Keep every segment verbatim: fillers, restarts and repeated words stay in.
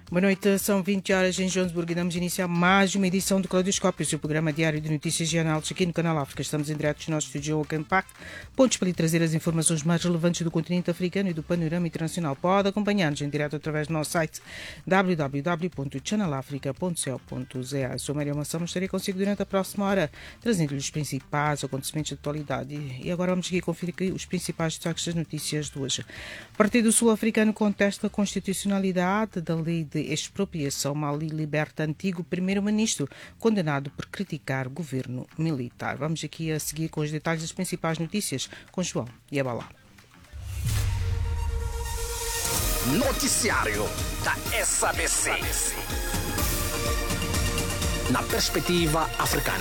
Boa noite, são vinte horas em Joanesburgo e damos início a mais uma edição do Claudioscópio, o programa diário de notícias e análises aqui no Canal África. Estamos em direto do nosso estúdio Oak Impact, pontos para lhe trazer as informações mais relevantes do continente africano e do panorama internacional. Pode acompanhar-nos em direto através do nosso site w w w ponto channel africa ponto co ponto z a. Sou Maria Mansão, estarei consigo durante a próxima hora, trazendo-lhe os principais acontecimentos de atualidade. E agora vamos aqui conferir aqui os principais destaques das notícias de hoje. O Partido Sul-Africano contesta a constitucionalidade da lei de expropriação. Mali liberta antigo primeiro-ministro condenado por criticar governo militar. Vamos aqui a seguir com os detalhes das principais notícias com João Yabalá. Noticiário da S A B C. Na perspectiva africana.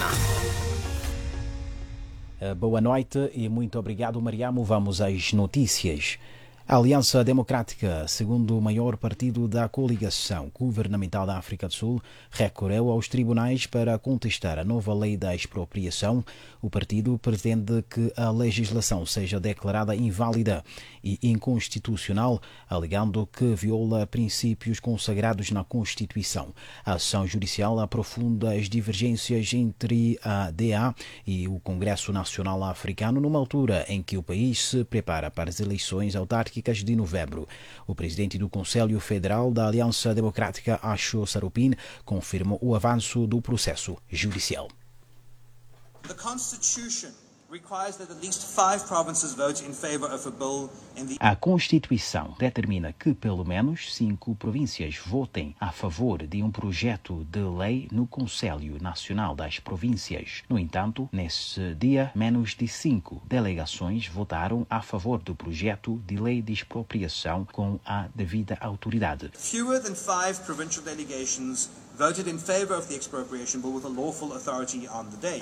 Boa noite e muito obrigado, Mariamo. Vamos às notícias. A Aliança Democrática, segundo o maior partido da coligação governamental da África do Sul, recorreu aos tribunais para contestar a nova lei da expropriação. O partido pretende que a legislação seja declarada inválida e inconstitucional, alegando que viola princípios consagrados na Constituição. A ação judicial aprofunda as divergências entre a D A e o Congresso Nacional Africano numa altura em que o país se prepara para as eleições autárquicas de novembro. O presidente do Conselho Federal da Aliança Democrática, Asho Sarupin, confirmou o avanço do processo judicial. The Constitution requires that at least five provinces vote in favor of a bill in the... A Constituição determina que pelo menos cinco províncias votem a favor de um projeto de lei no Conselho Nacional das Províncias. No entanto, nesse dia, menos de cinco delegações votaram a favor do projeto de lei de expropriação com a devida autoridade. Fewer than five provincial delegations voted in favor of the expropriation bill with a lawful authority on the day.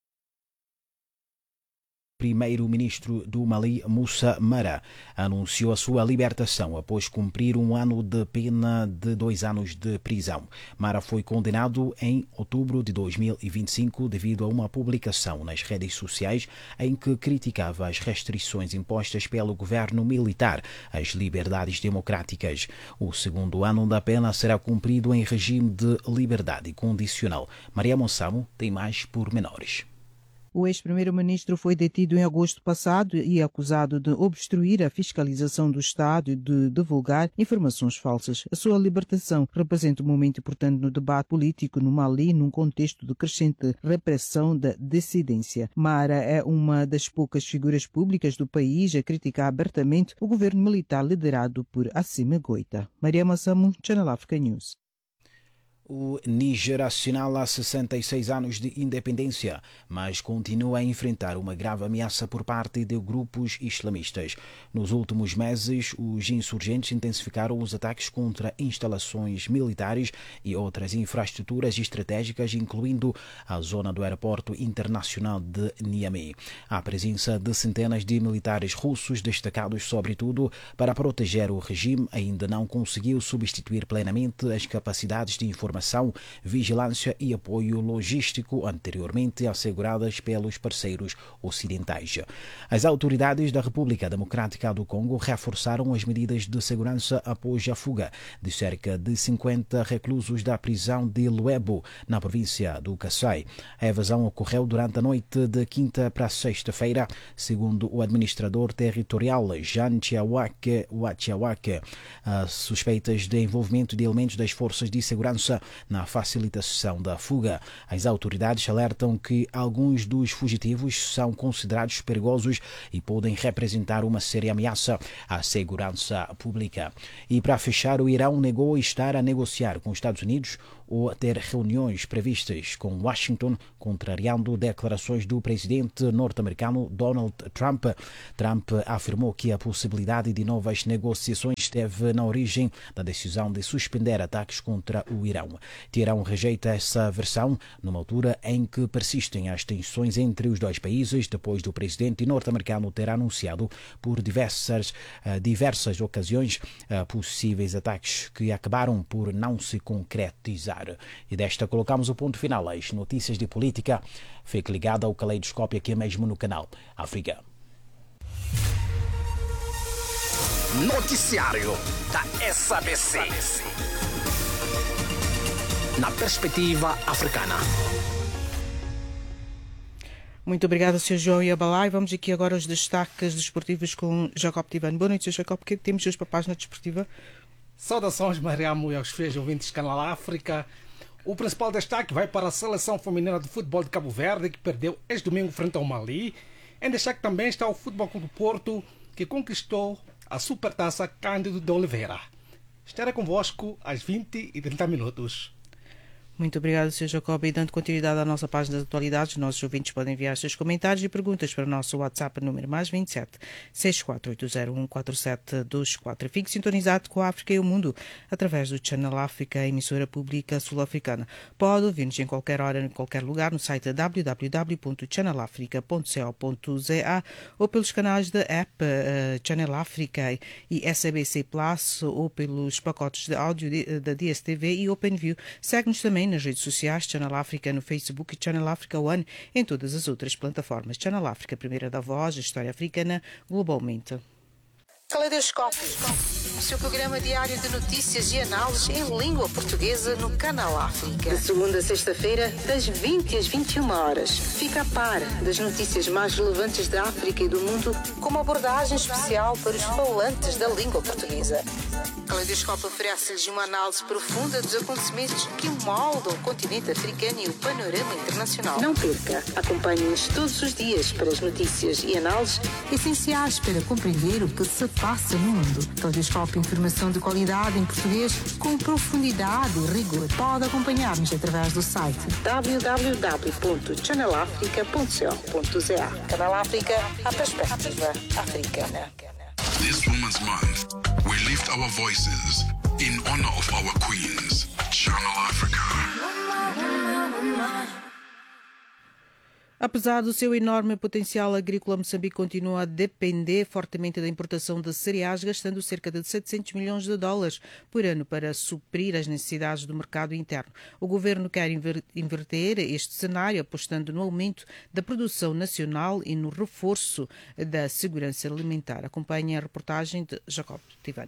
Primeiro-ministro do Mali, Moussa Mara, anunciou a sua libertação após cumprir um ano de pena de dois anos de prisão. Mara foi condenado em outubro de dois mil e vinte e cinco devido a uma publicação nas redes sociais em que criticava as restrições impostas pelo governo militar às liberdades democráticas. O segundo ano da pena será cumprido em regime de liberdade condicional. Maria Monsamo tem mais pormenores. O ex-primeiro-ministro foi detido em agosto passado e acusado de obstruir a fiscalização do Estado e de divulgar informações falsas. A sua libertação representa um momento importante no debate político no Mali, num contexto de crescente repressão da dissidência. Mara é uma das poucas figuras públicas do país a criticar abertamente o governo militar liderado por Assimi Goïta. Maria Massamo, Channel Africa News. O Níger assinala sessenta e seis anos de independência, mas continua a enfrentar uma grave ameaça por parte de grupos islamistas. Nos últimos meses, os insurgentes intensificaram os ataques contra instalações militares e outras infraestruturas estratégicas, incluindo a zona do aeroporto internacional de Niamey. A presença de centenas de militares russos, destacados sobretudo para proteger o regime, ainda não conseguiu substituir plenamente as capacidades de informação, vigilância e apoio logístico anteriormente asseguradas pelos parceiros ocidentais. As autoridades da República Democrática do Congo reforçaram as medidas de segurança após a fuga de cerca de cinquenta reclusos da prisão de Luebo, na província do Kasaï. A evasão ocorreu durante a noite de quinta para sexta-feira, segundo o administrador territorial Jean Chiawake Wachiawake. As suspeitas de envolvimento de elementos das forças de segurança na facilitação da fuga. As autoridades alertam que alguns dos fugitivos são considerados perigosos e podem representar uma séria ameaça à segurança pública. E para fechar, o Irão negou estar a negociar com os Estados Unidos ou a ter reuniões previstas com Washington, contrariando declarações do presidente norte-americano Donald Trump. Trump afirmou que a possibilidade de novas negociações esteve na origem da decisão de suspender ataques contra o Irão. Teherão rejeita essa versão numa altura em que persistem as tensões entre os dois países, depois do presidente norte-americano ter anunciado por diversas, diversas ocasiões possíveis ataques que acabaram por não se concretizar. E desta colocamos o ponto final às notícias de política. Fique ligado ao Caleidoscópio aqui mesmo no canal África. Noticiário da S A B C. na perspectiva africana. Muito obrigada, senhor João Yabalai. Vamos aqui agora aos destaques desportivos com Jacob Tivani. Boa noite, senhor Jacob. O que temos hoje para a página desportiva? Saudações, Mariamo, e aos fiéis ouvintes do Canal África. O principal destaque vai para a seleção feminina de futebol de Cabo Verde, que perdeu este domingo frente ao Mali. Em destaque também está o Futebol Clube do Porto, que conquistou a Supertaça Cândido de Oliveira. Estarei convosco às vinte e trinta minutos. Muito obrigado, senhor Jacob. E dando continuidade à nossa página de atualidades, nossos ouvintes podem enviar seus comentários e perguntas para o nosso WhatsApp número mais vinte e sete, seis quatro oito zero um quatro sete dois quatro. Fique sintonizado com a África e o Mundo através do Channel África, a emissora pública sul-africana. Pode ouvir-nos em qualquer hora, em qualquer lugar, no site w w w ponto channel africa ponto co ponto za ou pelos canais da app uh, Channel África e S A B C Plus ou pelos pacotes de áudio de, da D S T V e OpenView. Segue-nos também nas redes sociais, Channel África no Facebook e Channel África One em todas as outras plataformas. Channel África, primeira da voz, a história africana globalmente. Caleidoscópio, o seu programa diário de notícias e análises em língua portuguesa no Canal África. De segunda a sexta-feira, das vinte às vinte e uma horas. Fica a par das notícias mais relevantes da África e do mundo, com uma abordagem especial para os falantes da língua portuguesa. Caleidoscópio oferece-lhes uma análise profunda dos acontecimentos que moldam o continente africano e o panorama internacional. Não perca, acompanhe-nos todos os dias para as notícias e análises essenciais para compreender o que se passa no mundo. Caleidoscópio, informação de qualidade em português com profundidade e rigor. Pode acompanhar-nos através do site w w w ponto channel africa ponto co ponto za. Canal África, a perspectiva africana. This Women's Month, we lift our voices in honor of our queens. Channel Africa. Apesar do seu enorme potencial agrícola, Moçambique continua a depender fortemente da importação de cereais, gastando cerca de setecentos milhões de dólares por ano para suprir as necessidades do mercado interno. O governo quer inverter este cenário, apostando no aumento da produção nacional e no reforço da segurança alimentar. Acompanhe a reportagem de Jacob Tivani.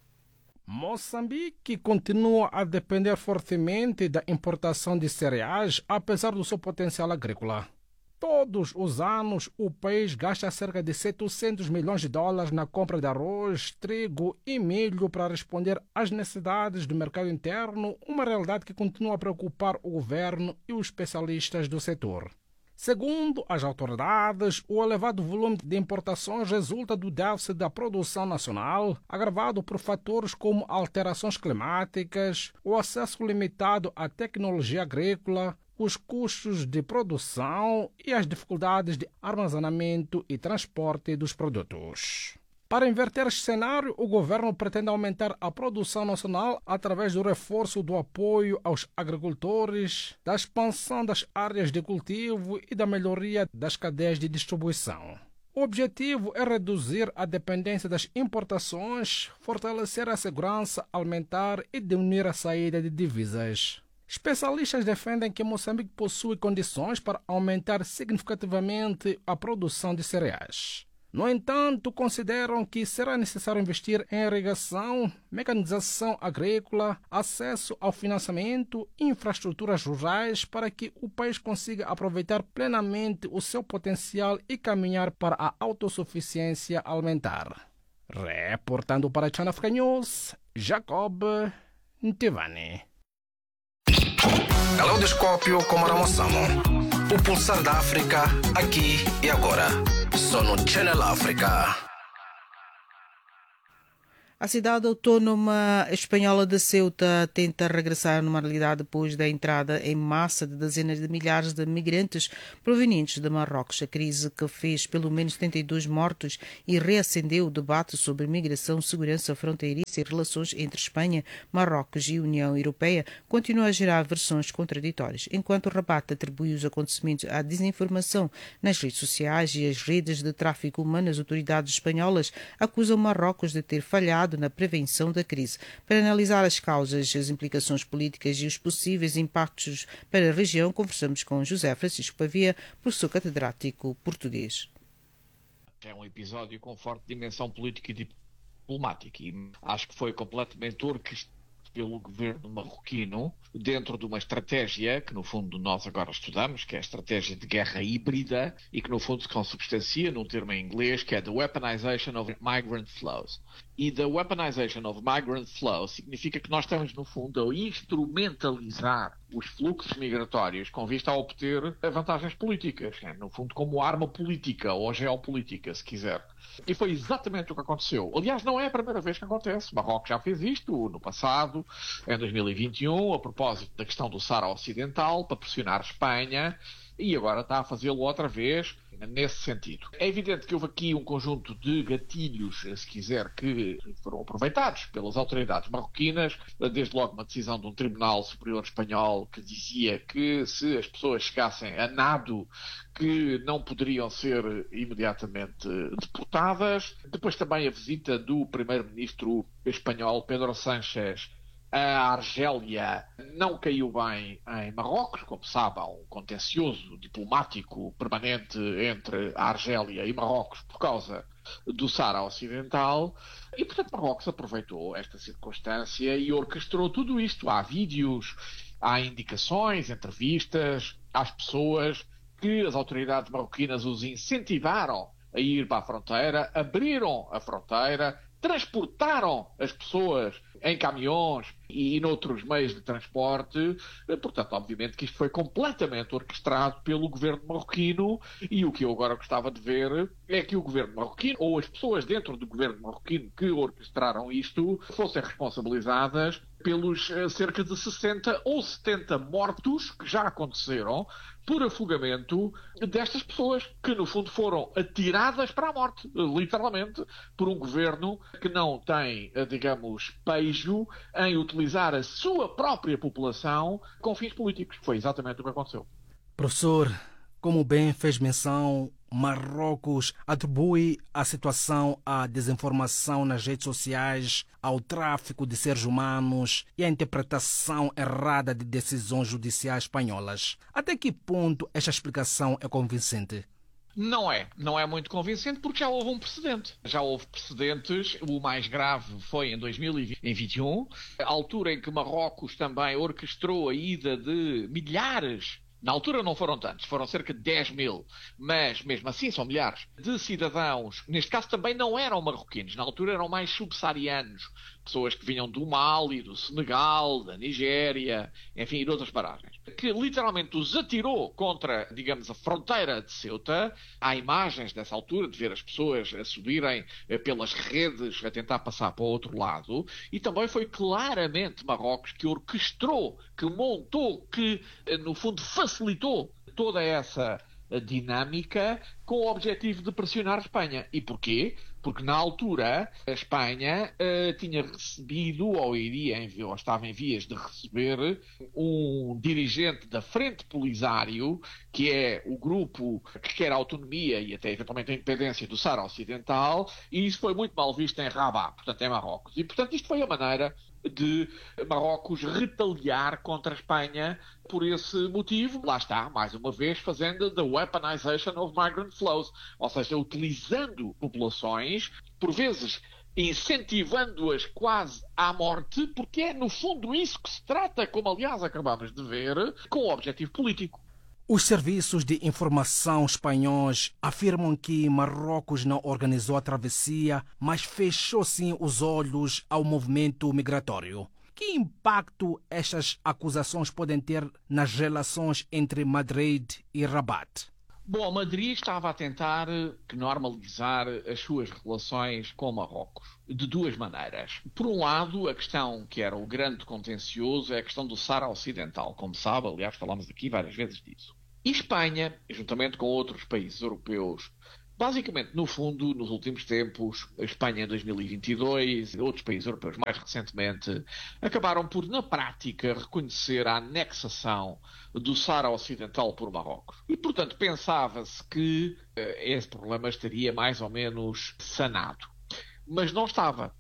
Moçambique continua a depender fortemente da importação de cereais, apesar do seu potencial agrícola. Todos os anos, o país gasta cerca de setecentos milhões de dólares na compra de arroz, trigo e milho para responder às necessidades do mercado interno, uma realidade que continua a preocupar o governo e os especialistas do setor. Segundo as autoridades, o elevado volume de importações resulta do déficit da produção nacional, agravado por fatores como alterações climáticas, o acesso limitado à tecnologia agrícola, os custos de produção e as dificuldades de armazenamento e transporte dos produtos. Para inverter este cenário, o governo pretende aumentar a produção nacional através do reforço do apoio aos agricultores, da expansão das áreas de cultivo e da melhoria das cadeias de distribuição. O objetivo é reduzir a dependência das importações, fortalecer a segurança alimentar e diminuir a saída de divisas. Especialistas defendem que Moçambique possui condições para aumentar significativamente a produção de cereais. No entanto, consideram que será necessário investir em irrigação, mecanização agrícola, acesso ao financiamento e infraestruturas rurais para que o país consiga aproveitar plenamente o seu potencial e caminhar para a autossuficiência alimentar. Reportando para a Channel Africa News, Jacob Tivani. Caleidoscópio com Maramoçamo. O pulsar da África, aqui e agora. Só no Channel África. A cidade autónoma espanhola de Ceuta tenta regressar à normalidade depois da entrada em massa de dezenas de milhares de migrantes provenientes de Marrocos. A crise que fez pelo menos setenta e dois mortos e reacendeu o debate sobre migração, segurança fronteiriça e relações entre Espanha, Marrocos e União Europeia continua a gerar versões contraditórias. Enquanto o Rabat atribui os acontecimentos à desinformação nas redes sociais e as redes de tráfico humano, as autoridades espanholas acusam Marrocos de ter falhado na prevenção da crise. Para analisar as causas, as implicações políticas e os possíveis impactos para a região, conversamos com José Francisco Pavia, professor catedrático português. É um episódio com forte dimensão política e diplomática e acho que foi completamente orquestrado pelo governo marroquino dentro de uma estratégia que, no fundo, nós agora estudamos, que é a estratégia de guerra híbrida e que, no fundo, se consubstancia num termo em inglês que é the weaponization of migrant flows. E the weaponization of migrant flows significa que nós estamos, no fundo, a instrumentalizar os fluxos migratórios com vista a obter vantagens políticas, né? No fundo, como arma política ou geopolítica, se quiser. E foi exatamente o que aconteceu. Aliás, não é a primeira vez que acontece. Marrocos já fez isto no passado, em dois mil e vinte e um, a propósito da questão do Sáhara Ocidental, para pressionar a Espanha, e agora está a fazê-lo outra vez nesse sentido. É evidente que houve aqui um conjunto de gatilhos, se quiser, que foram aproveitados pelas autoridades marroquinas, desde logo uma decisão de um Tribunal Superior Espanhol que dizia que se as pessoas chegassem a nado, que não poderiam ser imediatamente deportadas. Depois também a visita do primeiro-ministro espanhol Pedro Sánchez a Argélia não caiu bem em Marrocos, como sabe, há um contencioso diplomático permanente entre a Argélia e Marrocos por causa do Sáhara Ocidental, e portanto Marrocos aproveitou esta circunstância e orquestrou tudo isto. Há vídeos, há indicações, entrevistas às pessoas que as autoridades marroquinas os incentivaram a ir para a fronteira, abriram a fronteira, transportaram as pessoas em caminhões e noutros meios de transporte. Portanto, obviamente que isto foi completamente orquestrado pelo governo marroquino, e o que eu agora gostava de ver é que o governo marroquino, ou as pessoas dentro do governo marroquino que orquestraram isto, fossem responsabilizadas pelos cerca de sessenta ou setenta mortos que já aconteceram por afogamento destas pessoas, que no fundo foram atiradas para a morte, literalmente, por um governo que não tem, digamos, pejo em utilizar a sua própria população com fins políticos. Foi exatamente o que aconteceu. Professor, como bem fez menção, Marrocos atribui a situação à desinformação nas redes sociais, ao tráfico de seres humanos e à interpretação errada de decisões judiciais espanholas. Até que ponto esta explicação é convincente? Não é. Não é muito convincente porque já houve um precedente. Já houve precedentes. O mais grave foi em dois mil e vinte e um, a altura em que Marrocos também orquestrou a ida de milhares. Na altura não foram tantos, foram cerca de dez mil, mas mesmo assim são milhares de cidadãos, neste caso também não eram marroquinos, na altura eram mais subsaarianos, pessoas que vinham do Mali, do Senegal, da Nigéria, enfim, e de outras paragens, que literalmente os atirou contra, digamos, a fronteira de Ceuta. Há imagens dessa altura de ver as pessoas a subirem pelas redes a tentar passar para o outro lado, e também foi claramente Marrocos que orquestrou, que montou, que no fundo facilitou toda essa dinâmica com o objetivo de pressionar a Espanha. E porquê? Porque na altura a Espanha uh, tinha recebido, ou iria em, ou estava em vias de receber, um dirigente da Frente Polisário, que é o grupo que quer a autonomia e até eventualmente a independência do Sáhara Ocidental, e isso foi muito mal visto em Rabat, portanto em Marrocos. E portanto isto foi a maneira de Marrocos retaliar contra a Espanha por esse motivo. Lá está, mais uma vez, fazendo the weaponization of migrant flows, ou seja, utilizando populações, por vezes incentivando-as quase à morte, porque é no fundo isso que se trata, como aliás acabamos de ver, com o objetivo político. Os serviços de informação espanhóis afirmam que Marrocos não organizou a travessia, mas fechou sim os olhos ao movimento migratório. Que impacto estas acusações podem ter nas relações entre Madrid e Rabat? Bom, Madrid estava a tentar normalizar as suas relações com Marrocos de duas maneiras. Por um lado, a questão que era o grande contencioso é a questão do Sáhara Ocidental. Como sabe, aliás, falámos aqui várias vezes disso. E Espanha, juntamente com outros países europeus, basicamente, no fundo, nos últimos tempos, a Espanha em dois mil e vinte e dois e outros países europeus mais recentemente, acabaram por, na prática, reconhecer a anexação do Sáhara Ocidental por Marrocos. E, portanto, pensava-se que uh, esse problema estaria mais ou menos sanado. Mas não estava.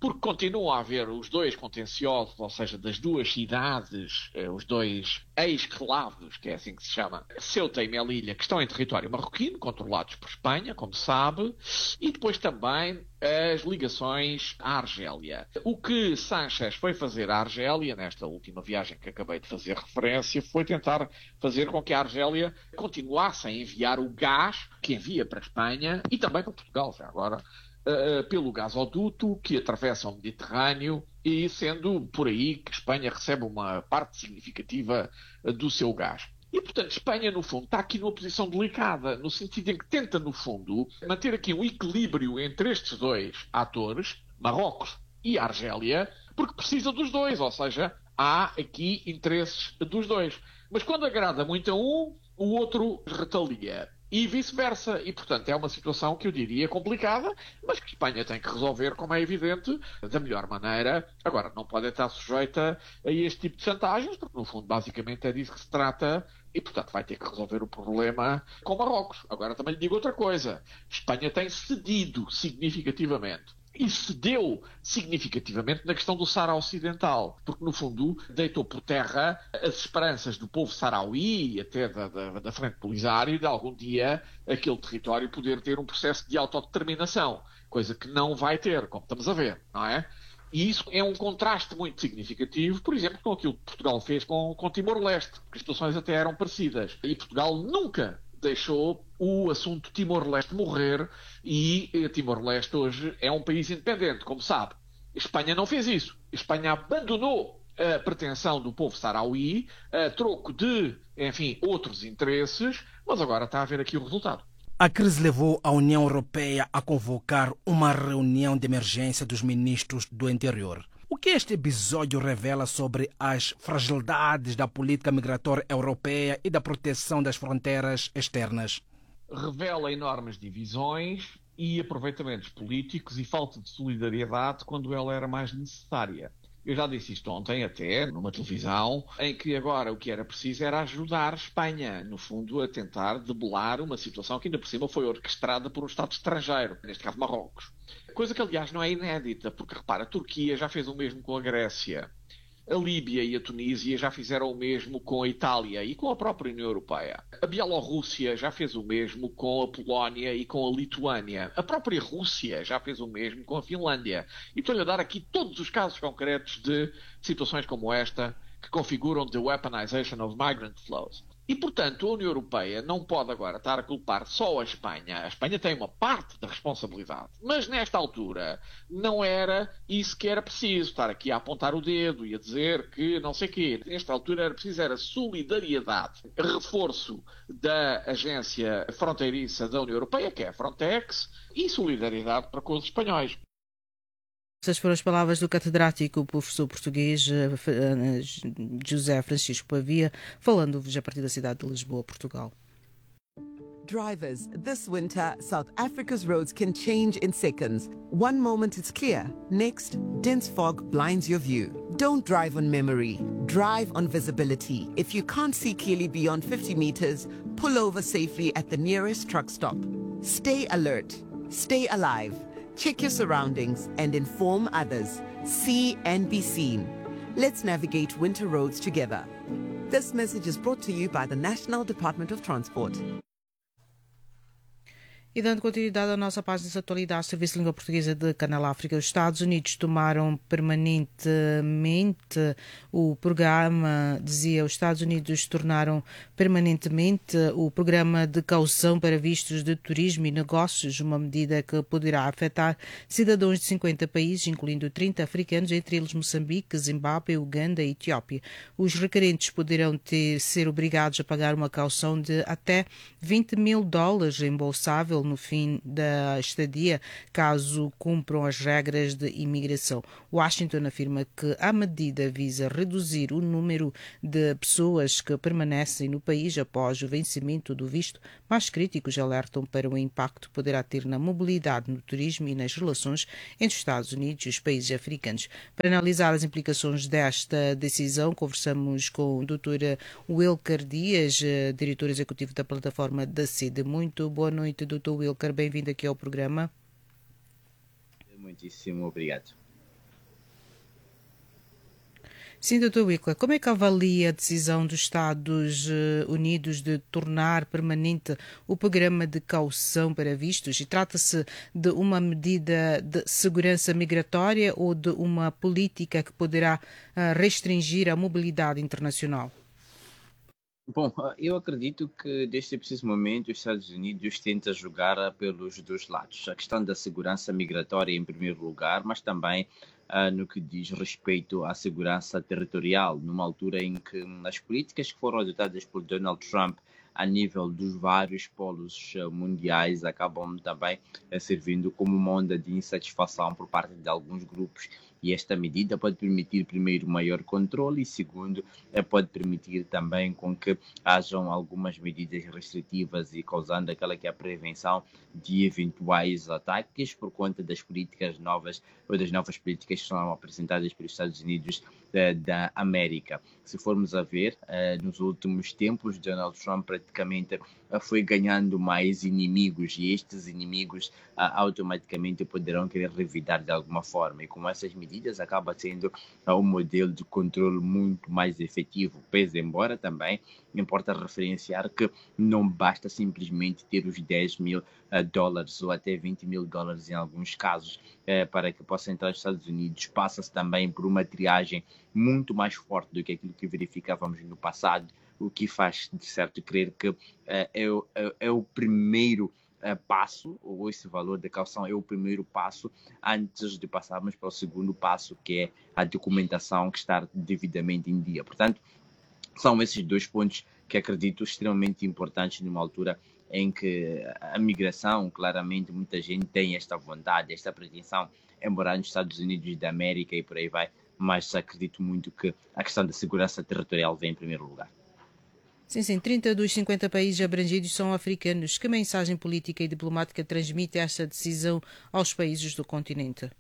porque continuam a haver os dois contenciosos, ou seja, das duas cidades, os dois ex-claves, que é assim que se chama, Ceuta e Melilla, que estão em território marroquino, controlados por Espanha, como sabe, e depois também as ligações à Argélia. O que Sánchez foi fazer à Argélia, nesta última viagem que acabei de fazer referência, foi tentar fazer com que a Argélia continuasse a enviar o gás que envia para a Espanha e também para Portugal, já agora, Uh, pelo gasoduto que atravessa o Mediterrâneo e sendo por aí que Espanha recebe uma parte significativa uh, do seu gás. E, portanto, Espanha, no fundo, está aqui numa posição delicada, no sentido em que tenta, no fundo, manter aqui um equilíbrio entre estes dois atores, Marrocos e Argélia, porque precisa dos dois, ou seja, há aqui interesses dos dois. Mas quando agrada muito a um, o outro retalia. E vice-versa. E, portanto, é uma situação que eu diria complicada, mas que Espanha tem que resolver, como é evidente, da melhor maneira. Agora, não pode estar sujeita a este tipo de chantagens, porque, no fundo, basicamente é disso que se trata e, portanto, vai ter que resolver o problema com Marrocos. Agora, também lhe digo outra coisa. Espanha tem cedido significativamente. E cedeu significativamente na questão do Saara Ocidental, porque, no fundo, deitou por terra as esperanças do povo sarauí e até da, da, da Frente Polisário de algum dia aquele território poder ter um processo de autodeterminação, coisa que não vai ter, como estamos a ver, não é? E isso é um contraste muito significativo, por exemplo, com aquilo que Portugal fez com, com Timor-Leste, porque as situações até eram parecidas. E Portugal nunca deixou o assunto Timor-Leste morrer e eh, Timor-Leste hoje é um país independente, como sabe. Espanha não fez isso. Espanha abandonou a pretensão do povo sarauí a troco de, enfim, outros interesses, mas agora está a ver aqui o resultado. A crise levou a União Europeia a convocar uma reunião de emergência dos ministros do interior. O que este episódio revela sobre as fragilidades da política migratória europeia e da proteção das fronteiras externas? Revela enormes divisões e aproveitamentos políticos e falta de solidariedade quando ela era mais necessária. Eu já disse isto ontem até, numa televisão, em que agora o que era preciso era ajudar Espanha, no fundo, a tentar debelar uma situação que ainda por cima foi orquestrada por um Estado estrangeiro, neste caso Marrocos. Coisa que, aliás, não é inédita, porque, repara, a Turquia já fez o mesmo com a Grécia. A Líbia e a Tunísia já fizeram o mesmo com a Itália e com a própria União Europeia. A Bielorrússia já fez o mesmo com a Polónia e com a Lituânia. A própria Rússia já fez o mesmo com a Finlândia. E estou-lhe a dar aqui todos os casos concretos de situações como esta que configuram the weaponization of migrant flows. E, portanto, a União Europeia não pode agora estar a culpar só a Espanha. A Espanha tem uma parte da responsabilidade. Mas, nesta altura, não era isso que era preciso. Estar aqui a apontar o dedo e a dizer que não sei o quê. Nesta altura era preciso era solidariedade. Reforço da agência fronteiriça da União Europeia, que é a Frontex, e solidariedade para com os espanhóis. Essas foram as palavras do catedrático, professor português José Francisco Pavia, falando-vos a partir da cidade de Lisboa, Portugal. Drivers, this winter, South Africa's roads can change in seconds. One moment it's clear, next, dense fog blinds your view. Don't drive on memory, drive on visibility. If you can't see clearly beyond fifty meters, pull over safely at the nearest truck stop. Stay alert, stay alive. Check your surroundings and inform others. See and be seen. Let's navigate winter roads together. This message is brought to you by the National Department of Transport. E dando continuidade à nossa página de atualidade, Serviço de Língua Portuguesa de Canal África, os Estados Unidos tomaram permanentemente o programa, dizia, os Estados Unidos tornaram permanentemente o programa de caução para vistos de turismo e negócios, uma medida que poderá afetar cidadãos de cinquenta países, incluindo trinta africanos, entre eles Moçambique, Zimbábue, Uganda e Etiópia. Os requerentes poderão ter, ser obrigados a pagar uma caução de até vinte mil dólares reembolsável no fim da estadia, caso cumpram as regras de imigração. Washington afirma que a medida visa reduzir o número de pessoas que permanecem no país após o vencimento do visto, mas críticos alertam para o impacto que poderá ter na mobilidade, no turismo e nas relações entre os Estados Unidos e os países africanos. Para analisar as implicações desta decisão, conversamos com o doutor Wilker Dias, diretor executivo da plataforma da sede. Muito boa noite, doutor Wilker, bem-vindo aqui ao programa. Muitíssimo obrigado. Sim, doutor Wicla, como é que avalia a decisão dos Estados Unidos de tornar permanente o programa de caução para vistos? E trata-se de uma medida de segurança migratória ou de uma política que poderá uh, restringir a mobilidade internacional? Bom, eu acredito que neste preciso momento os Estados Unidos tentam jogar pelos dois lados. A questão da segurança migratória em primeiro lugar, mas também uh, no que diz respeito à segurança territorial, numa altura em que as políticas que foram adotadas por Donald Trump a nível dos vários polos mundiais acabam também uh, servindo como uma onda de insatisfação por parte de alguns grupos. E esta medida pode permitir, primeiro, maior controle e, segundo, pode permitir também com que hajam algumas medidas restritivas e causando aquela que é a prevenção de eventuais ataques por conta das políticas novas ou das novas políticas que são apresentadas pelos Estados Unidos eh, da América. Se formos a ver, eh, nos últimos tempos, Donald Trump praticamente eh, foi ganhando mais inimigos e estes inimigos eh, automaticamente poderão querer revidar de alguma forma. E com essas medidas acaba sendo uh, um modelo de controle muito mais efetivo, pese embora também importa referenciar que não basta simplesmente ter os dez mil uh, dólares ou até vinte mil dólares em alguns casos uh, para que possa entrar nos Estados Unidos. Passa-se também por uma triagem muito mais forte do que aquilo que verificávamos no passado, o que faz de certo crer que uh, é, é, é o primeiro Uh, passo, ou esse valor de caução é o primeiro passo antes de passarmos para o segundo passo, que é a documentação que está devidamente em dia. Portanto, são esses dois pontos que acredito extremamente importantes numa altura em que a migração, claramente, muita gente tem esta vontade, esta pretensão em morar nos Estados Unidos da América e por aí vai, mas acredito muito que a questão da segurança territorial vem em primeiro lugar. Sim, sim, trinta dos cinquenta países abrangidos são africanos. Que mensagem política e diplomática transmite esta decisão aos países do continente?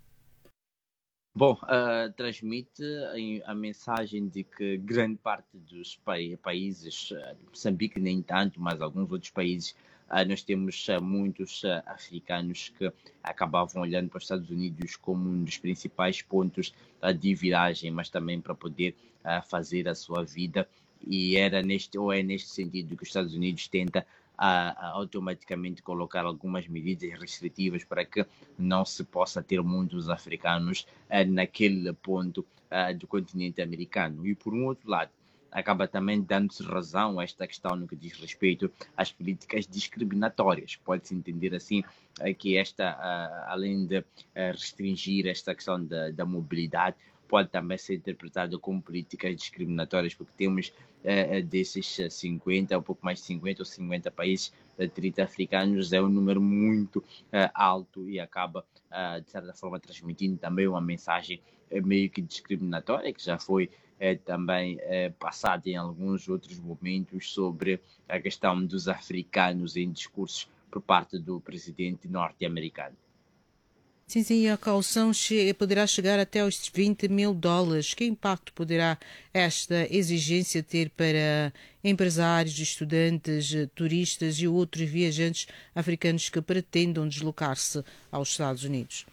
Bom, uh, transmite a mensagem de que grande parte dos pa países, uh, Moçambique nem tanto, mas alguns outros países, uh, nós temos uh, muitos uh, africanos que acabavam olhando para os Estados Unidos como um dos principais pontos uh, de viragem, mas também para poder uh, fazer a sua vida. E era neste, ou é neste sentido que os Estados Unidos tenta a, a automaticamente colocar algumas medidas restritivas para que não se possa ter muitos africanos uh, naquele ponto uh, do continente americano. E por um outro lado, acaba também dando-se razão a esta questão no que diz respeito às políticas discriminatórias. Pode-se entender assim uh, que esta, uh, além de uh, restringir esta questão da, da mobilidade, pode também ser interpretado como políticas discriminatórias, porque temos uh, desses cinquenta, um pouco mais de cinquenta ou cinquenta países, uh, trinta africanos, é um número muito uh, alto e acaba, uh, de certa forma, transmitindo também uma mensagem uh, meio que discriminatória, que já foi uh, também uh, passada em alguns outros momentos sobre a questão dos africanos em discursos por parte do presidente norte-americano. Sim, sim, a caução che- poderá chegar até aos vinte mil dólares. Que impacto poderá esta exigência ter para empresários, estudantes, turistas e outros viajantes africanos que pretendam deslocar-se aos Estados Unidos?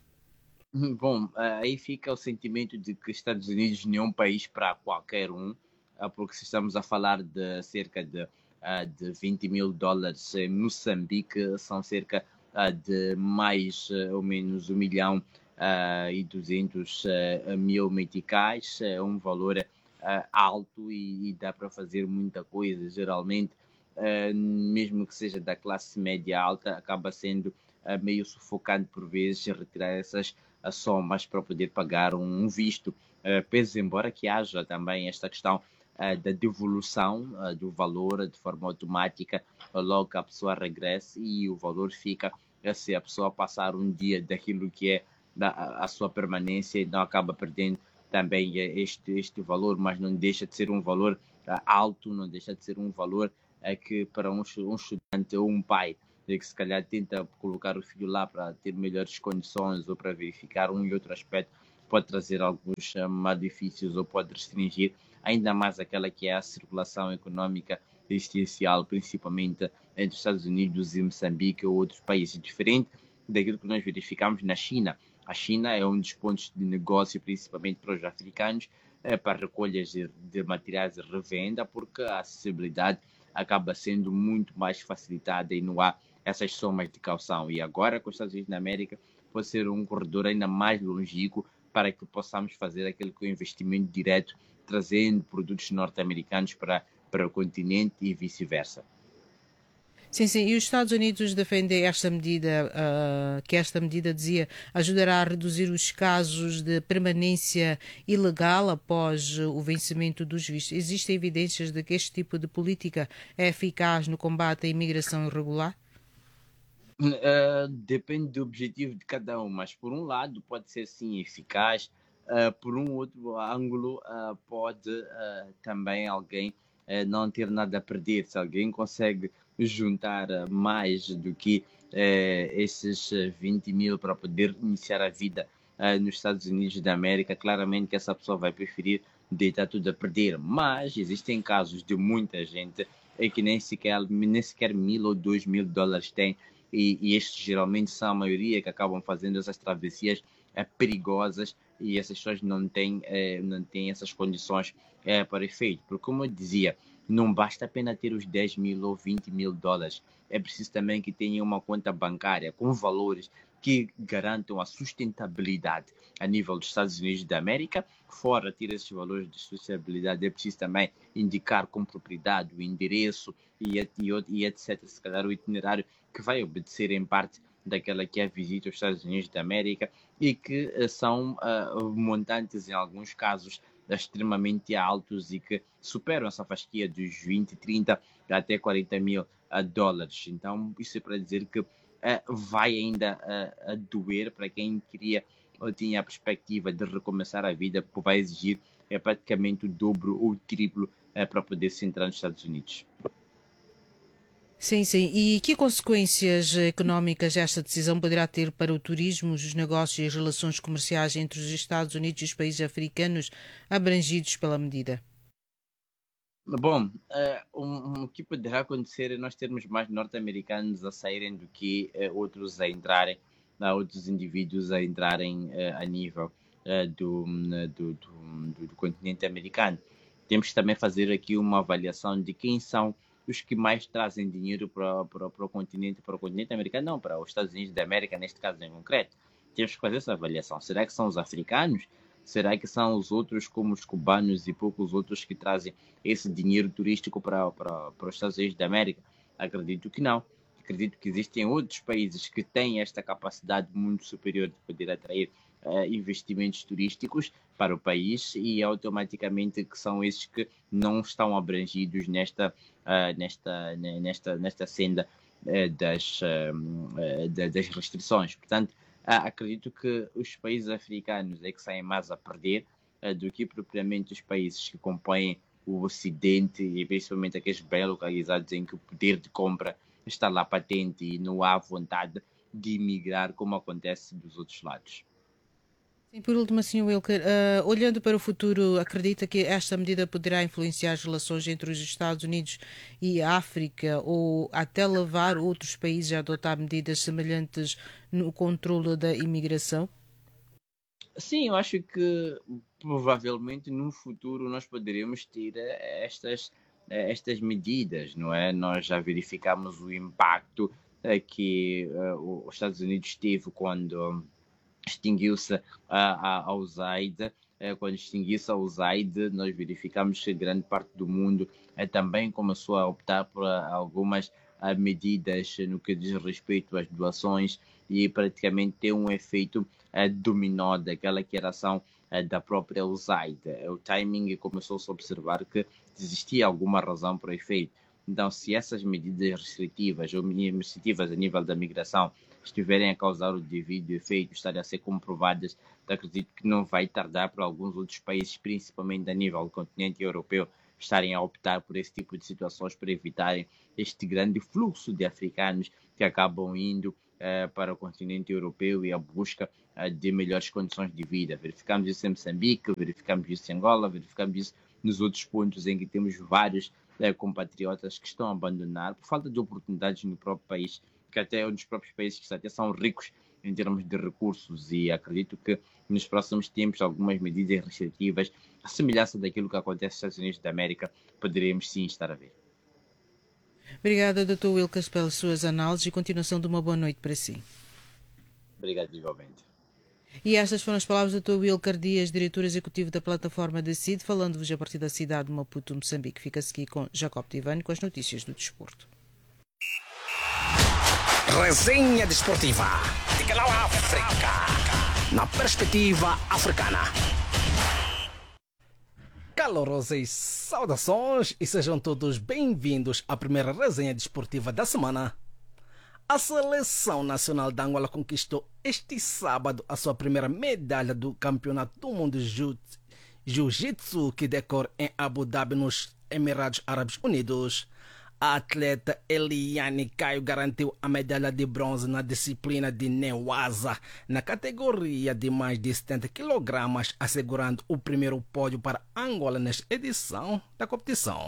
Bom, aí fica o sentimento de que Estados Unidos não é um país para qualquer um, porque se estamos a falar de cerca de, de vinte mil dólares em Moçambique, são cerca de mais ou menos um milhão uh, e duzentos uh, mil meticais, é um valor uh, alto e, e dá para fazer muita coisa. Geralmente, uh, mesmo que seja da classe média alta, acaba sendo uh, meio sufocante por vezes retirar essas uh, somas para poder pagar um, um visto. Uh, pese embora que haja também esta questão uh, da devolução uh, do valor de forma automática, uh, logo que a pessoa regressa e o valor fica, uh, se a pessoa passar um dia daquilo que é da, a, a sua permanência, então acaba perdendo também uh, este, este valor, mas não deixa de ser um valor uh, alto, não deixa de ser um valor uh, que para um, um estudante ou um pai que se calhar tenta colocar o filho lá para ter melhores condições ou para verificar um e outro aspecto, pode trazer alguns uh, malefícios ou pode restringir ainda mais aquela que é a circulação econômica existencial, principalmente entre os Estados Unidos e Moçambique ou outros países, diferente daquilo que nós verificamos na China. A China é um dos pontos de negócio, principalmente para os africanos, eh, para recolhas de, de materiais de revenda, porque a acessibilidade acaba sendo muito mais facilitada e não há essas somas de calção. E agora, com os Estados Unidos da América, pode ser um corredor ainda mais longínquo para que possamos fazer aquele que é o investimento direto, trazendo produtos norte-americanos para, para o continente e vice-versa. Sim, sim. E os Estados Unidos defendem esta medida, ah, que esta medida, dizia, ajudará a reduzir os casos de permanência ilegal após o vencimento dos vistos. Existem evidências de que este tipo de política é eficaz no combate à imigração irregular? Uh, depende do objetivo de cada um, mas por um lado pode ser sim eficaz, uh, por um outro ângulo uh, pode uh, também alguém uh, não ter nada a perder. Se alguém consegue juntar uh, mais do que uh, esses vinte mil para poder iniciar a vida uh, nos Estados Unidos da América, claramente que essa pessoa vai preferir deitar tudo a perder. Mas existem casos de muita gente é que nem sequer, nem sequer mil ou dois mil dólares tem. E, e estes geralmente são a maioria que acabam fazendo essas travessias é, perigosas, e essas pessoas não têm, é, não têm essas condições é, para efeito. Porque, como eu dizia, não basta apenas ter os dez mil ou vinte mil dólares. É preciso também que tenha uma conta bancária com valores que garantam a sustentabilidade a nível dos Estados Unidos da América. Fora ter esses valores de sustentabilidade, é preciso também indicar com propriedade o endereço e, e, e etcétera. Se calhar o itinerário que vai obedecer em parte daquela que é a visita aos Estados Unidos da América, e que uh, são uh, montantes, em alguns casos, extremamente altos e que superam essa fasquia dos vinte, trinta até quarenta mil uh, dólares. Então, isso é para dizer que uh, vai ainda uh, a doer para quem queria ou tinha a perspectiva de recomeçar a vida, porque vai exigir é, praticamente o dobro ou o triplo uh, para poder se entrar nos Estados Unidos. Sim, sim. E que consequências económicas esta decisão poderá ter para o turismo, os negócios e as relações comerciais entre os Estados Unidos e os países africanos abrangidos pela medida? Bom, uh, um, o que poderá acontecer é nós termos mais norte-americanos a saírem do que uh, outros a entrarem, uh, outros indivíduos a entrarem uh, a nível uh, do, do, do, do, do continente americano. Temos que também fazer aqui uma avaliação de quem são os que mais trazem dinheiro para, para, para o continente, para o continente americano, não, para os Estados Unidos da América, neste caso em concreto. Temos que fazer essa avaliação. Será que são os africanos? Será que são os outros, como os cubanos e poucos outros, que trazem esse dinheiro turístico para, para, para os Estados Unidos da América? Acredito que não. Acredito que existem outros países que têm esta capacidade muito superior de poder atrair uh, investimentos turísticos para o país, e automaticamente que são esses que não estão abrangidos nesta, uh, nesta, nesta, nesta senda uh, das, uh, das restrições. Portanto, uh, acredito que os países africanos é que saem mais a perder uh, do que propriamente os países que compõem o Ocidente, e principalmente aqueles bem localizados em que o poder de compra está lá patente e não há vontade de emigrar como acontece dos outros lados. Sim, por último, senhor Wilker, uh, olhando para o futuro, acredita que esta medida poderá influenciar as relações entre os Estados Unidos e a África, ou até levar outros países a adotar medidas semelhantes no controle da imigração? Sim, eu acho que provavelmente no futuro nós poderemos ter estas, estas medidas, não é? Nós já verificamos o impacto que uh, os Estados Unidos teve quando extinguiu-se a, a USAID. Quando extinguiu-se a USAID, nós verificamos que grande parte do mundo também começou a optar por algumas medidas no que diz respeito às doações, e praticamente ter um efeito dominó daquela que era a ação da própria USAID. O timing começou-se a observar que existia alguma razão para o efeito. Então, se essas medidas restritivas ou restritivas a nível da migração estiverem a causar o devido efeito, estarem a ser comprovadas, acredito que não vai tardar para alguns outros países, principalmente a nível do continente europeu, estarem a optar por esse tipo de situações para evitarem este grande fluxo de africanos que acabam indo uh, para o continente europeu e a busca uh, de melhores condições de vida. Verificamos isso em Moçambique, verificamos isso em Angola, verificamos isso nos outros pontos em que temos vários uh, compatriotas que estão a abandonar por falta de oportunidades no próprio país, que até é um dos próprios países que até são ricos em termos de recursos, e acredito que nos próximos tempos algumas medidas restritivas a semelhança daquilo que acontece nos Estados Unidos da América, poderíamos sim estar a ver. Obrigada, doutor Wilkes, pelas suas análises e continuação de uma boa noite para si. Obrigado igualmente. E estas foram as palavras do doutor Wilker Dias, diretor executivo da plataforma da C I D, falando-vos a partir da cidade de Maputo, Moçambique. Fica-se aqui com Jacob Tivani com as notícias do desporto. Resenha desportiva de Canal África, na perspectiva africana. Calorosas saudações e sejam todos bem-vindos à primeira resenha desportiva da semana. A Seleção Nacional de Angola conquistou este sábado a sua primeira medalha do Campeonato do Mundo de Jiu-Jitsu que decorre em Abu Dhabi, nos Emirados Árabes Unidos. A atleta Eliane Caio garantiu a medalha de bronze na disciplina de Newaza, na categoria de mais de setenta quilogramas, assegurando o primeiro pódio para Angola nesta edição da competição.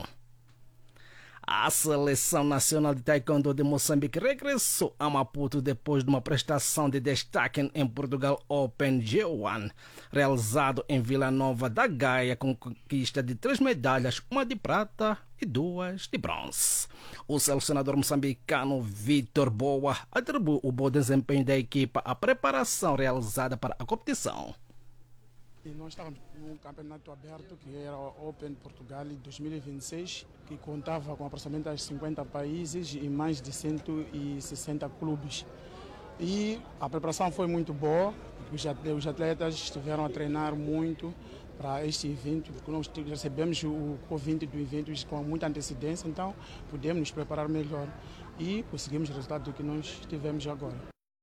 A Seleção Nacional de Taekwondo de Moçambique regressou a Maputo depois de uma prestação de destaque em Portugal Open G um, realizado em Vila Nova da Gaia, com conquista de três medalhas, uma de prata e duas de bronze. O selecionador moçambicano Vitor Boa atribuiu o bom desempenho da equipa à preparação realizada para a competição. E nós estávamos num campeonato aberto que era o Open Portugal dois mil e vinte e seis, que contava com aproximadamente cinquenta países e mais de cento e sessenta clubes. E a preparação foi muito boa, os atletas estiveram a treinar muito para este evento, porque nós recebemos o convite do evento com muita antecedência, então pudemos nos preparar melhor e conseguimos o resultado que nós tivemos agora.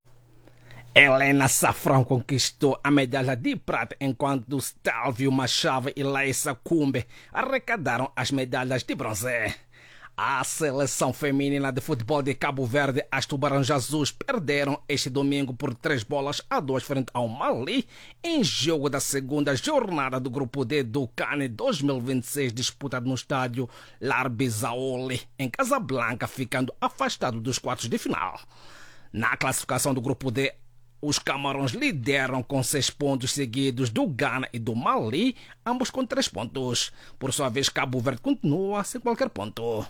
Helena Safrão conquistou a medalha de prata, enquanto Stalvio Machava e Laissa Cumbe arrecadaram as medalhas de bronze. A seleção feminina de futebol de Cabo Verde, as Tubarões Azuis, perderam este domingo por três bolas a duas frente ao Mali, em jogo da segunda jornada do Grupo D do CAN dois mil e vinte e seis, disputado no estádio Larbizaoli, em Casablanca, ficando afastado dos quartos de final. Na classificação do Grupo D, os Camarões lideram com seis pontos, seguidos do Ghana e do Mali, ambos com três pontos. Por sua vez, Cabo Verde continua sem qualquer ponto.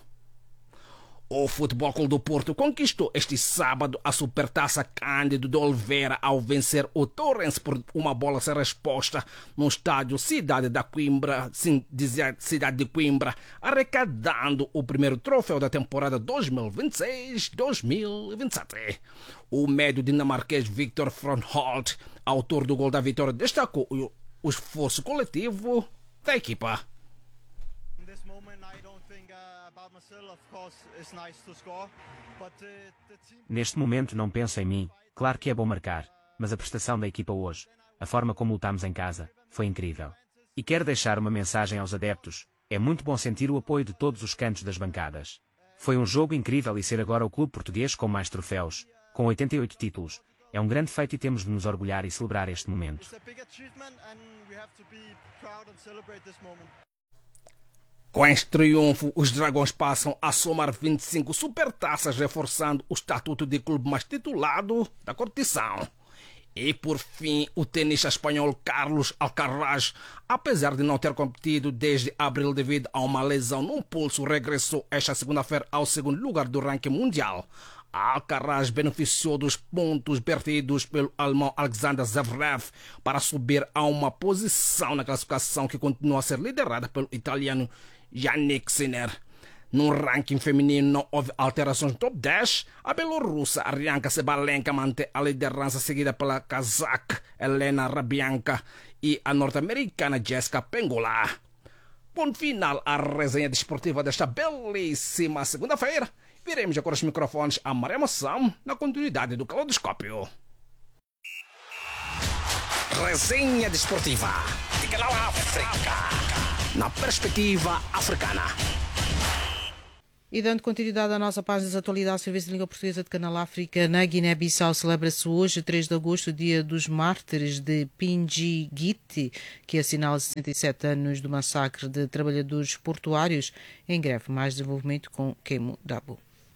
O Futebol Clube do Porto conquistou este sábado a Supertaça Cândido de Oliveira ao vencer o Torrense por uma bola sem resposta no estádio Cidade da Coimbra, sim, Cidade de Coimbra, arrecadando o primeiro troféu da temporada dois mil e vinte e seis dois mil e vinte e sete. O médio dinamarquês Victor Frontholt, autor do gol da vitória, destacou o, o esforço coletivo da equipa. Neste momento não penso em mim, claro que é bom marcar, mas a prestação da equipa hoje, a forma como lutamos em casa, foi incrível. E quero deixar uma mensagem aos adeptos: é muito bom sentir o apoio de todos os cantos das bancadas. Foi um jogo incrível e ser agora o clube português com mais troféus, com oitenta e oito títulos, é um grande feito e temos de nos orgulhar e celebrar este momento. Com este triunfo, os Dragões passam a somar vinte e cinco supertaças, reforçando o estatuto de clube mais titulado da competição. E por fim, o tenista espanhol Carlos Alcaraz, apesar de não ter competido desde abril devido a uma lesão no pulso, regressou esta segunda-feira ao segundo lugar do ranking mundial. Alcaraz beneficiou dos pontos perdidos pelo alemão Alexander Zverev para subir a uma posição na classificação que continua a ser liderada pelo italiano Yannick Sinner. No ranking feminino não houve alterações no top dez. A bielorrussa Arianka Sabalenka mantém a liderança, seguida pela cazaque Elena Rabianka e a norte-americana Jessica Pegula. Ponto final à resenha desportiva desta belíssima segunda-feira. Viremos agora os microfones a Maria Moção na continuidade do Caleidoscópio. Resenha desportiva de Canal África, na perspectiva africana. E dando continuidade à nossa página de atualidade, o Serviço de Língua Portuguesa de Canal África, na Guiné-Bissau, celebra-se hoje, três de agosto, o Dia dos Mártires de Pingigiti, que assinala sessenta e sete anos do massacre de trabalhadores portuários em greve. Mais desenvolvimento com Kemo Dabo.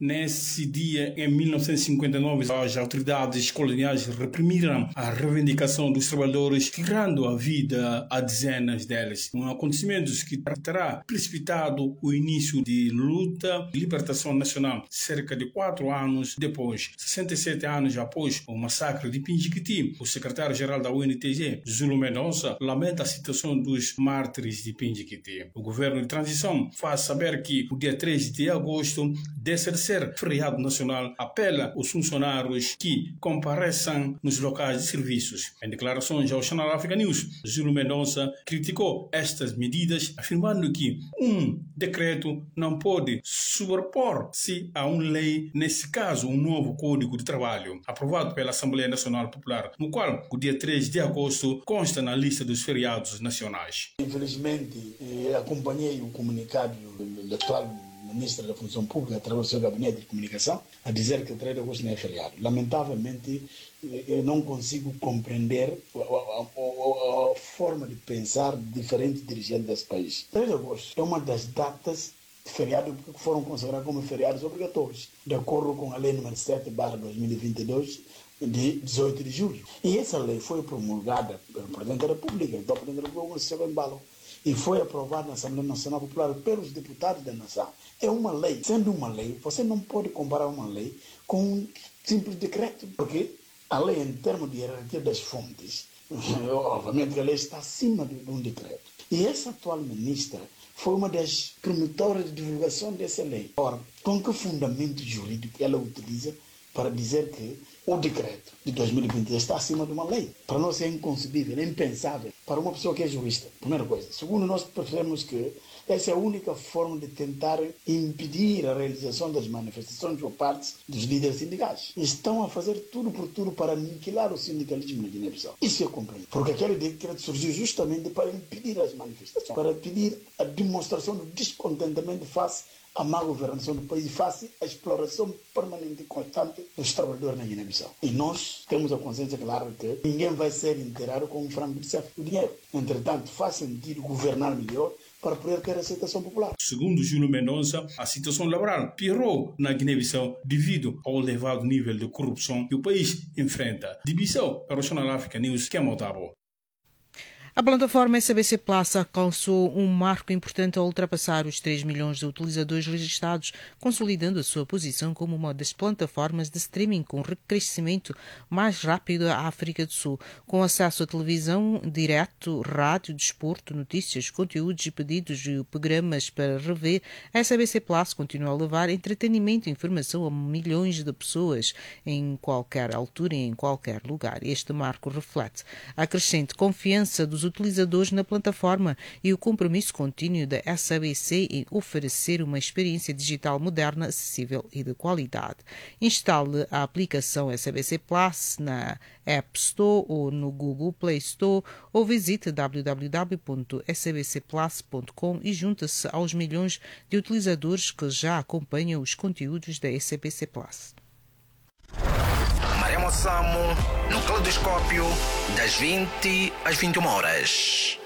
Nesse dia, em mil novecentos e cinquenta e nove, as autoridades coloniais reprimiram a reivindicação dos trabalhadores, tirando a vida a dezenas deles. Um acontecimento que terá precipitado o início de luta de libertação nacional, cerca de quatro anos depois, sessenta e sete anos após o massacre de Pinjiquiti. O secretário-geral da U N T G, Zulu Mendonça, lamenta a situação dos mártires de Pinjiquiti. O governo de transição faz saber que o dia três de agosto deve ser feriado nacional, apela aos funcionários que compareçam nos locais de serviços. Em declarações ao Channel Africa News, Zulu Mendonça criticou estas medidas, afirmando que um decreto não pode sobrepor-se a uma lei, nesse caso um novo Código de Trabalho, aprovado pela Assembleia Nacional Popular, no qual o dia três de agosto consta na lista dos feriados nacionais. Infelizmente, eh, acompanhei o comunicado do atual Ministro da Função Pública, através do seu gabinete de comunicação, a dizer que o três de agosto não é feriado. Lamentavelmente, eu não consigo compreender a, a, a, a forma de pensar de diferentes dirigentes desse país. três de agosto é uma das datas de feriado que foram consideradas como feriados obrigatórios, de acordo com a Lei número sete barra dois mil e vinte e dois, de dezoito de julho. E essa lei foi promulgada pelo Presidente da República, então o Presidente da República se chama embalo, e foi aprovada na Assembleia Nacional Popular pelos deputados da nação. É uma lei. Sendo uma lei, você não pode comparar uma lei com um simples decreto, porque a lei, em termos de hierarquia das fontes, obviamente a lei está acima de um decreto. E essa atual ministra foi uma das promotoras de divulgação dessa lei. Ora, com que fundamento jurídico ela utiliza para dizer que o decreto de dois mil e vinte está acima de uma lei? Para nós é inconcebível, é impensável para uma pessoa que é jurista, primeira coisa. Segundo, nós percebemos que essa é a única forma de tentar impedir a realização das manifestações por parte dos líderes sindicais. Estão a fazer tudo por tudo para aniquilar o sindicalismo na Guiné-Bissau. Isso é compreensível, porque aquele decreto surgiu justamente para impedir as manifestações, para impedir a demonstração do descontentamento face à má governação do país e face à exploração permanente e constante dos trabalhadores na Guiné-Bissau. E nós temos a consciência clara que ninguém vai ser inteirado com um frango de certo dinheiro. Entretanto, faz sentido governar melhor para poder ter aceitação popular. Segundo Júlio Mendonça, a situação laboral piorou na Guiné-Bissau devido ao elevado nível de corrupção que o país enfrenta. De Bissau, para o Channel Africa News, que é Motabo. A plataforma S B C Plus alcançou um marco importante ao ultrapassar os três milhões de utilizadores registrados, consolidando a sua posição como uma das plataformas de streaming com crescimento mais rápido da África do Sul. Com acesso à televisão, direto, rádio, desporto, notícias, conteúdos e pedidos de programas para rever, a S B C Plus continua a levar entretenimento e informação a milhões de pessoas em qualquer altura e em qualquer lugar. Este marco reflete a crescente confiança dos utilizadores na plataforma e o compromisso contínuo da S B C em oferecer uma experiência digital moderna, acessível e de qualidade. Instale a aplicação S B C Plus na App Store ou no Google Play Store ou visite w w w ponto s b c plus ponto com e junte-se aos milhões de utilizadores que já acompanham os conteúdos da S B C Plus. Maremo Samo, no Caleidoscópio, das vinte às vinte e uma horas.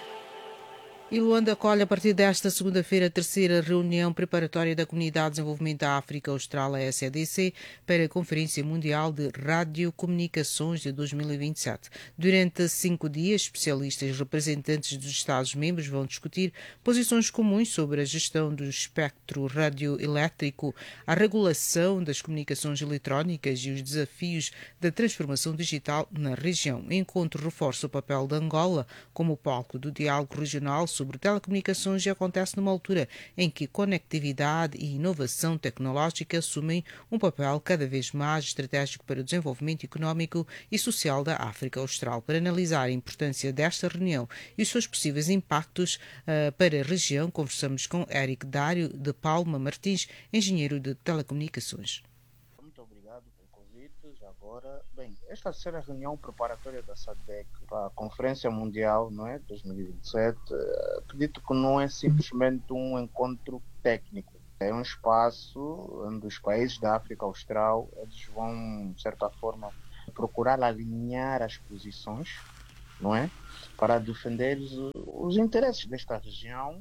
E Luanda acolhe a partir desta segunda-feira a terceira reunião preparatória da Comunidade de Desenvolvimento da África Austral, a S A D C, para a Conferência Mundial de Radiocomunicações de dois mil e vinte e sete. Durante cinco dias, especialistas e representantes dos Estados-membros vão discutir posições comuns sobre a gestão do espectro radioelétrico, a regulação das comunicações eletrónicas e os desafios da transformação digital na região. O encontro reforça o papel de Angola como palco do diálogo regional sobre telecomunicações e acontece numa altura em que conectividade e inovação tecnológica assumem um papel cada vez mais estratégico para o desenvolvimento económico e social da África Austral. Para analisar a importância desta reunião e os seus possíveis impactos uh, para a região, conversamos com Eric Dário de Palma Martins, engenheiro de telecomunicações. Muito obrigado pelo convite. Já agora, bem, esta será a reunião preparatória da S A D C para a Conferência Mundial, não é, dois mil e vinte e sete. Acredito que não é simplesmente um encontro técnico. É um espaço onde os países da África Austral eles vão, de certa forma, procurar alinhar as posições, não é, para defender os, os interesses desta região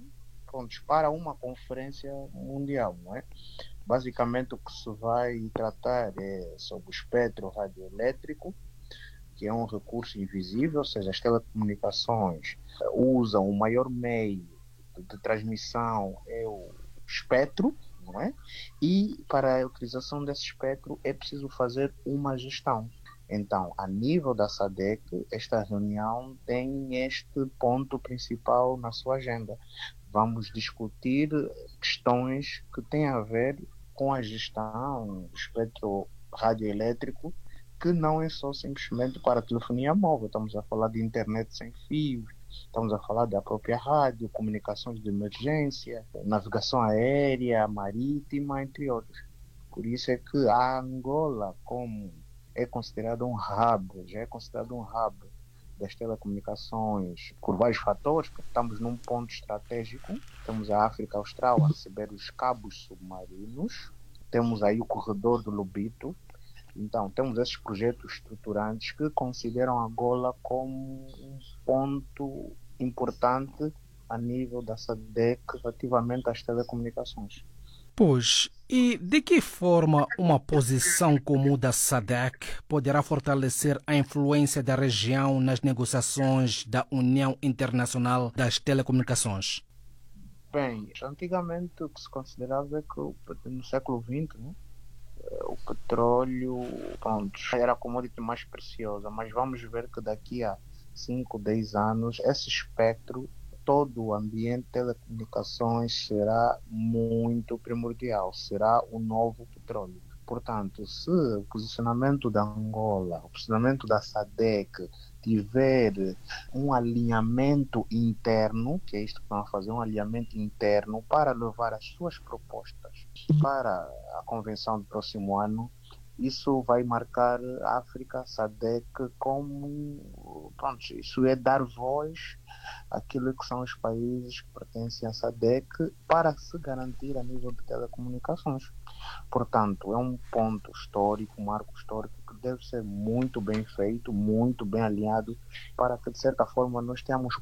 prontos, para uma conferência mundial, não é? Basicamente o que se vai tratar é sobre o espectro radioelétrico, que é um recurso invisível, ou seja, as telecomunicações usam o maior meio de transmissão é o espectro, não é? E para a utilização desse espectro é preciso fazer uma gestão. Então, a nível da SADC, esta reunião tem este ponto principal na sua agenda. Vamos discutir questões que têm a ver com a gestão do espectro radioelétrico, que não é só simplesmente para a telefonia móvel. Estamos a falar de internet sem fios, estamos a falar da própria rádio, comunicações de emergência, navegação aérea, marítima, entre outros. Por isso é que a Angola, como é considerado um hub, já é considerado um hub das telecomunicações por vários fatores, porque estamos num ponto estratégico. Temos a África Austral a receber os cabos submarinos, temos aí o corredor do Lobito. Então, temos esses projetos estruturantes que consideram Angola como um ponto importante a nível da SADC relativamente às telecomunicações. Pois, e de que forma uma posição comum da SADC poderá fortalecer a influência da região nas negociações da União Internacional das Telecomunicações? Bem, antigamente o que se considerava é que no século vinte, né, o petróleo, pronto, era a commodity mais preciosa, mas vamos ver que daqui a cinco, dez anos esse espectro, todo o ambiente de telecomunicações será muito primordial, será o novo petróleo. Portanto, se o posicionamento da Angola, o posicionamento da SADC tiver um alinhamento interno, que é isto que vamos fazer, um alinhamento interno para levar as suas propostas para a convenção do próximo ano, isso vai marcar a África, a SADC, como, pronto, isso é dar voz àquilo que são os países que pertencem à SADC para se garantir a nível de telecomunicações. Portanto, é um ponto histórico, um marco histórico que deve ser muito bem feito, muito bem alinhado, para que, de certa forma, nós tenhamos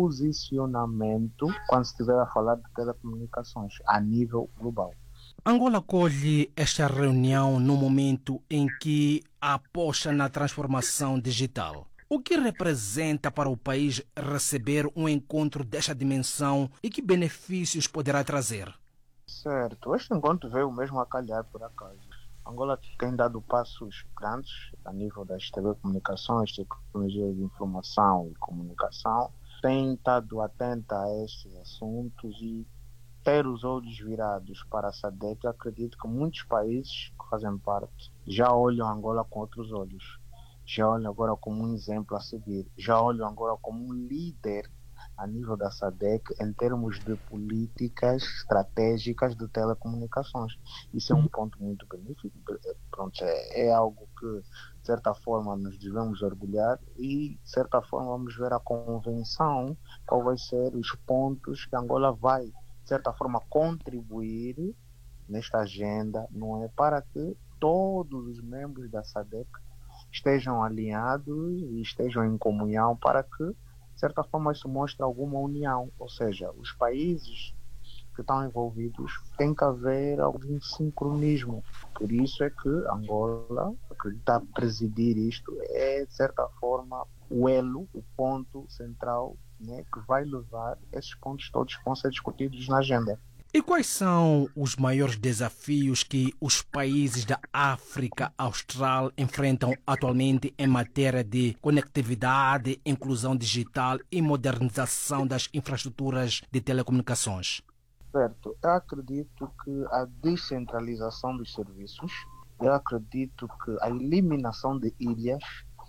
posicionamento quando se estiver a falar de telecomunicações a nível global. Angola acolhe esta reunião no momento em que aposta na transformação digital. O que representa para o país receber um encontro desta dimensão e que benefícios poderá trazer? Certo, este encontro veio mesmo a calhar por acaso. Angola tem dado passos grandes a nível das telecomunicações, tecnologias de informação e comunicação, tem estado atenta a estes assuntos e ter os olhos virados para a SADC. Eu acredito que muitos países que fazem parte já olham Angola com outros olhos, já olham agora como um exemplo a seguir, já olham agora como um líder a nível da SADC em termos de políticas estratégicas de telecomunicações. Isso é um ponto muito benéfico. Pronto, é, é algo que, de certa forma, nos devemos orgulhar e, de certa forma, vamos ver a convenção, qual vai ser os pontos que Angola vai, de certa forma, contribuir nesta agenda, não é? Para que todos os membros da SADC estejam alinhados e estejam em comunhão, para que, de certa forma, isso mostra alguma união, ou seja, os países que estão envolvidos tem que haver algum sincronismo. Por isso é que Angola, acredita presidir isto, é, de certa forma, o elo, o ponto central, né, que vai levar esses pontos todos que vão ser discutidos na agenda. E quais são os maiores desafios que os países da África Austral enfrentam atualmente em matéria de conectividade, inclusão digital e modernização das infraestruturas de telecomunicações? Certo, eu acredito que a descentralização dos serviços, eu acredito que a eliminação de ilhas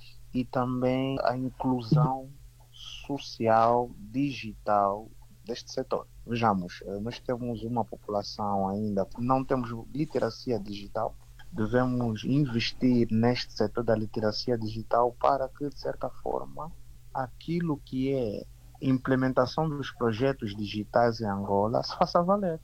e também a inclusão social, digital deste setor. Vejamos, nós temos uma população ainda, não temos literacia digital, devemos investir neste setor da literacia digital para que, de certa forma, aquilo que é implementação dos projetos digitais em Angola se faça valer.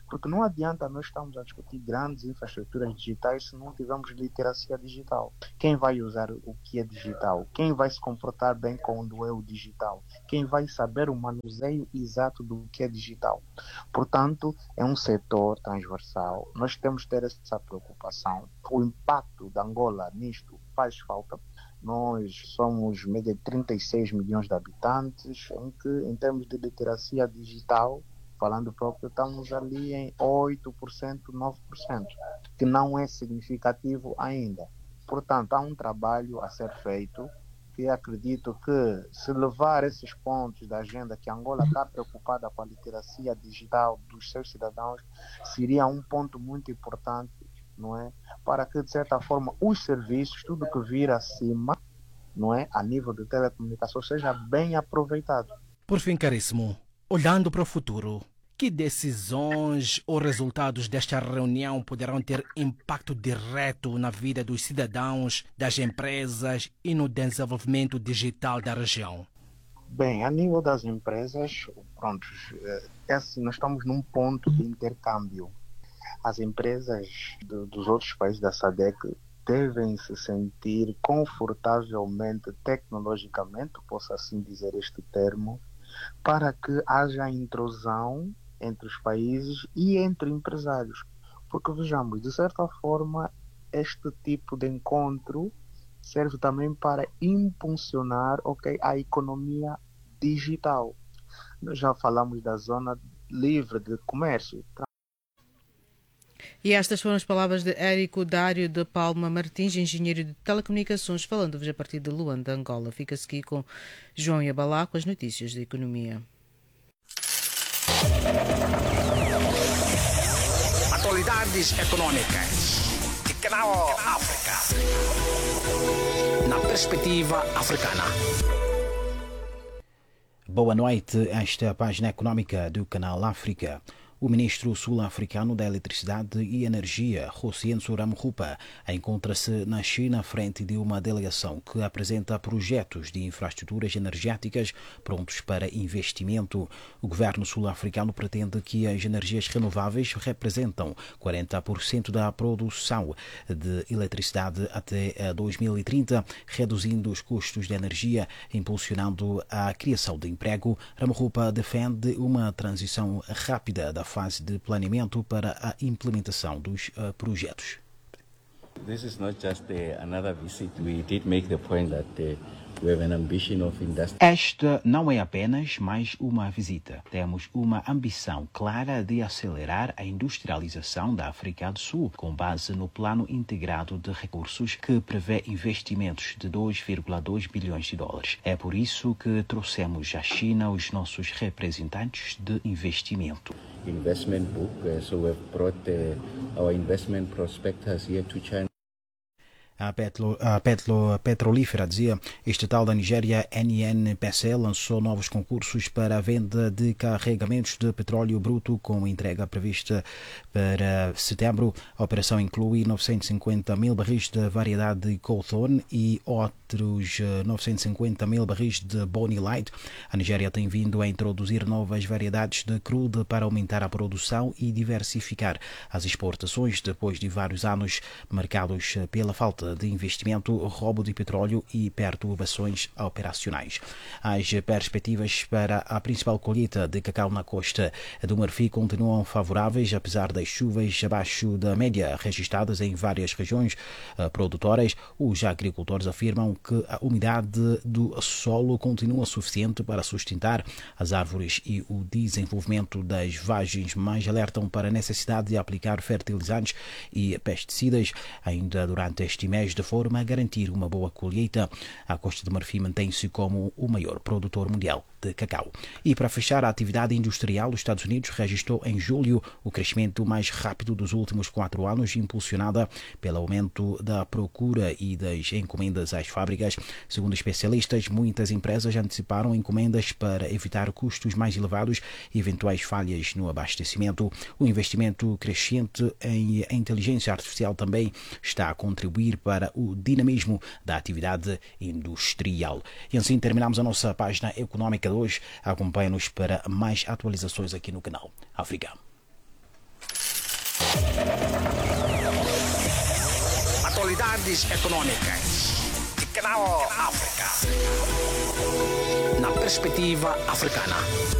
Porque não adianta nós estarmos a discutir grandes infraestruturas digitais se não tivermos literacia digital. Quem vai usar o que é digital? Quem vai se comportar bem quando é o digital? Quem vai saber o manuseio exato do que é digital? Portanto, é um setor transversal. Nós temos que ter essa preocupação. O impacto da Angola nisto faz falta. Nós somos média de trinta e seis milhões de habitantes, em que, em termos de literacia digital, falando próprio, estamos ali em oito por cento, nove por cento, que não é significativo ainda. Portanto, há um trabalho a ser feito, que acredito que, se levar esses pontos da agenda que a Angola está preocupada com a literacia digital dos seus cidadãos, seria um ponto muito importante, não é? Para que, de certa forma, os serviços, tudo que vir acima, não é? A nível de telecomunicação, seja bem aproveitado. Por fim, caríssimo, olhando para o futuro, que decisões ou resultados desta reunião poderão ter impacto direto na vida dos cidadãos, das empresas e no desenvolvimento digital da região? Bem, a nível das empresas, pronto, esse, nós estamos num ponto de intercâmbio. As empresas do, dos outros países da SADC devem se sentir confortavelmente, tecnologicamente, posso assim dizer este termo, para que haja intrusão entre os países e entre empresários. Porque, vejamos, de certa forma, este tipo de encontro serve também para impulsionar, okay, a economia digital. Nós já falamos da zona livre de comércio. E estas foram as palavras de Érico Dário de Palma Martins, engenheiro de telecomunicações, falando-vos a partir de Luanda, Angola. Fica-se aqui com João Yabalá com as notícias da economia. Atualidades econômicas de Canal África. Na perspectiva africana. Boa noite, esta é a página econômica do Canal África. O ministro sul-africano da Eletricidade e Energia, Rocienso Ramokgopa, encontra-se na China à frente de uma delegação que apresenta projetos de infraestruturas energéticas prontos para investimento. O governo sul-africano pretende que as energias renováveis representam quarenta por cento da produção de eletricidade até dois mil e trinta, reduzindo os custos de energia, impulsionando a criação de emprego. Ramokgopa defende uma transição rápida da fase de planeamento para a implementação dos uh, projetos. This is not just uh, another visit. We did make the point that uh, we have an ambition of industry. Esta não é apenas mais uma visita. Temos uma ambição clara de acelerar a industrialização da África do Sul, com base no Plano Integrado de Recursos, que prevê investimentos de dois vírgula dois bilhões de dólares. É por isso que trouxemos à China os nossos representantes de investimento. Investment book, uh, so we've brought uh, our investment prospectus here to China. A, petro, a, petro, a petrolífera, dizia, estatal da Nigéria, N N P C, lançou novos concursos para a venda de carregamentos de petróleo bruto, com entrega prevista para setembro. A operação inclui novecentos e cinquenta mil barris de variedade de Cawthorne e outros novecentos e cinquenta mil barris de Bonny Light. A Nigéria tem vindo a introduzir novas variedades de crude para aumentar a produção e diversificar as exportações, depois de vários anos marcados pela falta de investimento, roubo de petróleo e perturbações operacionais. As perspectivas para a principal colheita de cacau na Costa do Marfim continuam favoráveis, apesar das chuvas abaixo da média registradas em várias regiões produtoras. Os agricultores afirmam que a umidade do solo continua suficiente para sustentar as árvores e o desenvolvimento das vagens, mas alertam para a necessidade de aplicar fertilizantes e pesticidas ainda durante este mês, de forma a garantir uma boa colheita. A Costa do Marfim mantém-se como o maior produtor mundial de cacau. E para fechar, a atividade industrial dos Estados Unidos registrou em julho o crescimento mais rápido dos últimos quatro anos, impulsionada pelo aumento da procura e das encomendas às fábricas. Segundo especialistas, muitas empresas anteciparam encomendas para evitar custos mais elevados e eventuais falhas no abastecimento. O investimento crescente em inteligência artificial também está a contribuir para o dinamismo da atividade industrial. E assim terminamos a nossa página econômica de hoje. Acompanhe-nos para mais atualizações aqui no canal África. Atualidades econômicas. Canal África. Na perspectiva africana.